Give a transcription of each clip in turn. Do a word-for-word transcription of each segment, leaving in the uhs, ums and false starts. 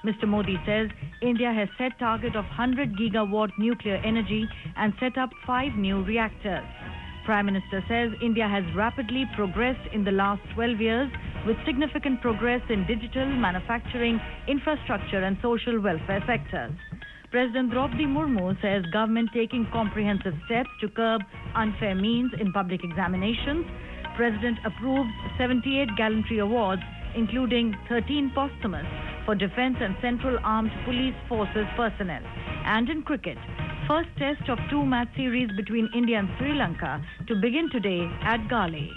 Mister Modi says India has set target of one hundred gigawatt nuclear energy and set up five new reactors. Prime Minister says India has rapidly progressed in the last twelve years with significant progress in digital, manufacturing, infrastructure and social welfare sectors. President Draupadi Murmu says government taking comprehensive steps to curb unfair means in public examinations. President approves seventy-eight gallantry awards, including thirteen posthumous for Defence and Central Armed Police Forces personnel. And in cricket, first test of two-match series between India and Sri Lanka to begin today at Gale.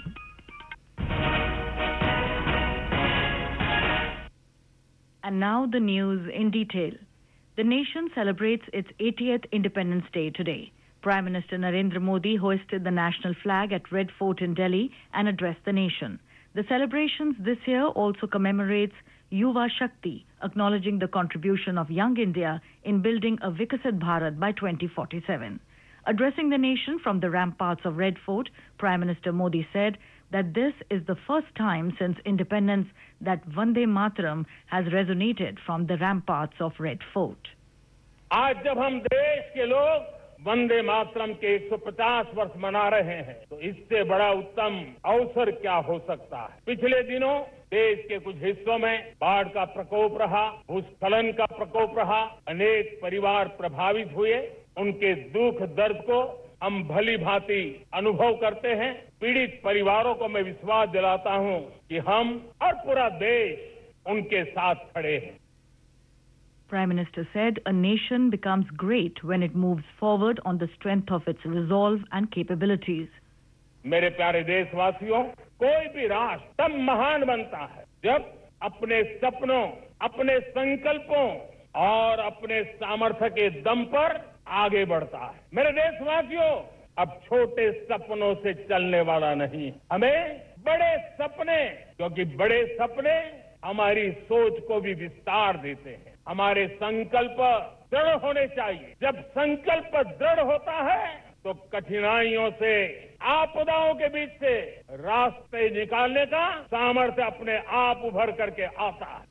And now the news in detail. The nation celebrates its eightieth Independence Day today. Prime Minister Narendra Modi hoisted the national flag at Red Fort in Delhi and addressed the nation. The celebrations this year also commemorates Yuva Shakti, acknowledging the contribution of young India in building a Viksit Bharat by twenty forty-seven. Addressing the nation from the ramparts of Red Fort, Prime Minister Modi said that this is the first time since independence that Vande Mataram has resonated from the ramparts of Red Fort. आज जब हम देश के लोग वंदे मातरम के एक सौ पचास वर्ष मना रहे हैं, तो इससे बड़ा उत्तम अवसर क्या हो सकता है। पिछले दिनों देश के कुछ हिस्सों में बाढ़ का प्रकोप रहा, भूस्खलन का प्रकोप रहा, अनेक परिवार प्रभावित हुए। उनके दुख दर्द को हम भली भांति अनुभव करते हैं। पीड़ित परिवारों को मैं विश्वास दिलाता हूं कि हम और पूरा देश उनके साथ खड़े हैं। Prime Minister said a nation becomes great when it moves forward on the strength of its resolve and capabilities. मेरे प्यारे देशवासियों, कोई भी राष्ट्र तब महान बनता है जब अपने सपनों, अपने संकल्पों और अपने सामर्थ्य के दम पर आगे बढ़ता है। मेरे देशवासियों, अब छोटे सपनों से चलने वाला नहीं, हमें बड़े सपने, क्योंकि बड़े सपने हमारी सोच को भी विस्तार देते हैं। हमारे संकल्प दृढ़ होने चाहिए। जब संकल्प दृढ़ होता है तो कठिनाइयों से, आपदाओं के बीच से रास्ते निकालने का सामर्थ्य अपने आप उभर करके आता है।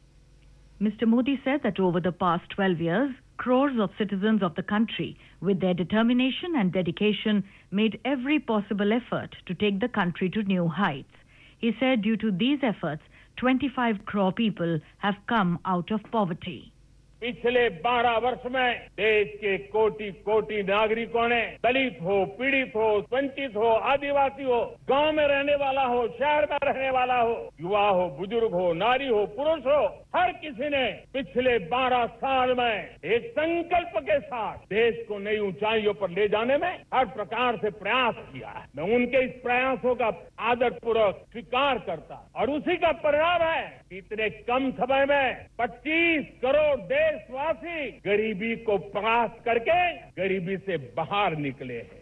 Mister Modi said that over the past twelve years, crores of citizens of the country, with their determination and dedication, made every possible effort to take the country to new heights. He said due to these efforts, twenty-five crore people have come out of poverty. पिछले बारह वर्ष में देश के कोटि कोटि नागरिकों ने, दलित हो, पीड़ित हो, वंचित हो, आदिवासी हो, गांव में रहने वाला हो, शहर में रहने वाला हो, युवा हो, बुजुर्ग हो, नारी हो, पुरुष हो, हर किसी ने पिछले बारह साल में एक संकल्प के साथ देश को नई ऊंचाइयों पर ले जाने में हर प्रकार से प्रयास किया है। मैं उनके इस प्रयासों का आदरपूर्वक स्वीकार करता और उसी का परिणाम है कि इतने कम समय में पच्चीस करोड़ देशवासी गरीबी को परास्त करके गरीबी से बाहर निकले हैं।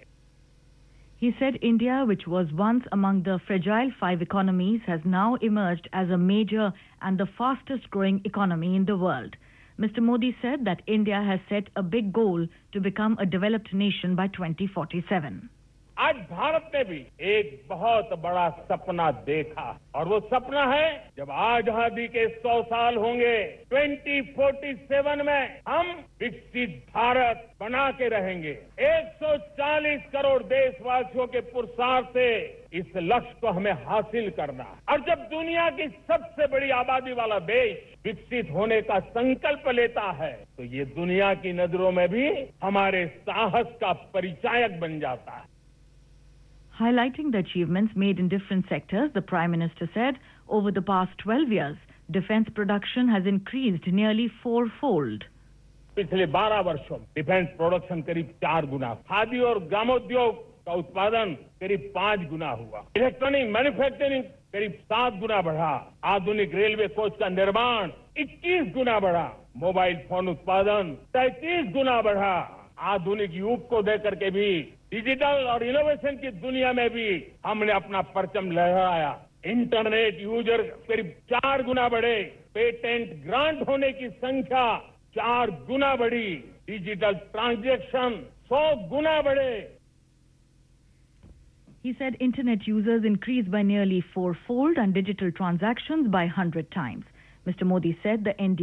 He said India, which was once among the fragile five economies, has now emerged as a major and the fastest growing economy in the world. Mister Modi said that India has set a big goal to become a developed nation by twenty forty-seven. आज भारत ने भी एक बहुत बड़ा सपना देखा और वो सपना है जब आजादी के सौ साल होंगे, ट्वेंटी फोर्टी सेवन में हम विकसित भारत बना के रहेंगे। एक सौ चालीस करोड़ देशवासियों के पुरुषार्थ से इस लक्ष्य को हमें हासिल करना है। और जब दुनिया की सबसे बड़ी आबादी वाला देश विकसित होने का संकल्प लेता है, तो ये दुनिया की नजरों में भी हमारे साहस का परिचायक बन जाता है। Highlighting the achievements made in different sectors, the Prime Minister said, over the past twelve years, defence production has increased nearly fourfold. पिछले बारह वर्षों में डिफेंस प्रोडक्शन करीब चार गुना, खादी और ग्रामोद्योग का उत्पादन करीब पांच गुना हुआ, इलेक्ट्रॉनिक मैन्युफैक्चरिंग करीब सात गुना बढ़ा, आधुनिक रेलवे कोच का निर्माण इक्कीस गुना बढ़ा, मोबाइल फोन उत्पादन तैंतीस गुना बढ़ा। आधुनिक युग को देकर के भी डिजिटल और इनोवेशन की दुनिया में भी हमने अपना परचम लहराया। इंटरनेट यूजर करीब चार गुना बढ़े, पेटेंट ग्रांट होने की संख्या चार गुना बढ़ी, डिजिटल ट्रांजैक्शन सौ गुना बढ़े। He said internet users increased by nearly fourfold and digital transactions by one hundred times. Mister Modi said the N D